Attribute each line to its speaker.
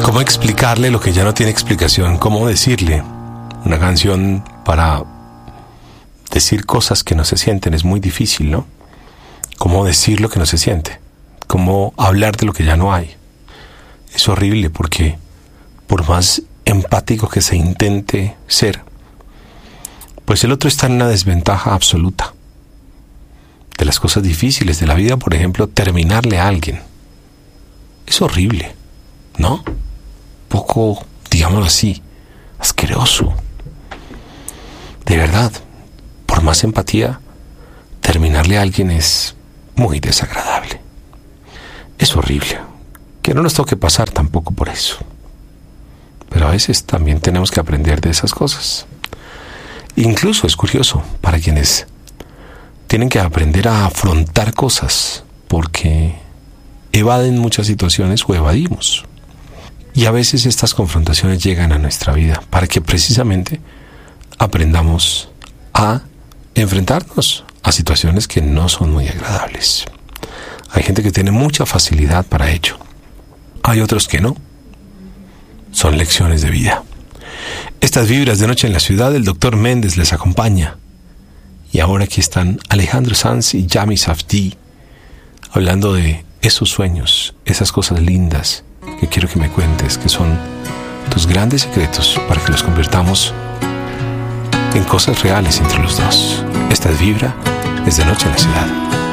Speaker 1: ¿Cómo explicarle lo que ya no tiene explicación? ¿Cómo decirle? Una canción para decir cosas que no se sienten es muy difícil, ¿no? ¿Cómo decir lo que no se siente? ¿Cómo hablar de lo que ya no hay? Es horrible porque por más empático que se intente ser, pues el otro está en una desventaja absoluta. De las cosas difíciles de la vida, por ejemplo, terminarle a alguien. Es horrible, ¿no? Poco, digámoslo así, asqueroso. De verdad, por más empatía, terminarle a alguien es muy desagradable. Es horrible. Que no nos toque pasar tampoco por eso. Pero a veces también tenemos que aprender de esas cosas. Incluso es curioso para quienes tienen que aprender a afrontar cosas porque evaden muchas situaciones o evadimos. Y a veces estas confrontaciones llegan a nuestra vida para que precisamente aprendamos a enfrentarnos a situaciones que no son muy agradables. Hay gente que tiene mucha facilidad para ello. Hay otros que no. Son lecciones de vida. Estas vibras de Noche en la Ciudad, el Dr. Méndez les acompaña. Y ahora aquí están Alejandro Sanz y Yami Safdie hablando de esos sueños, esas cosas lindas que quiero que me cuentes, que son tus grandes secretos para que los convirtamos en cosas reales entre los dos. Esta es Vibra desde Noche en la Ciudad.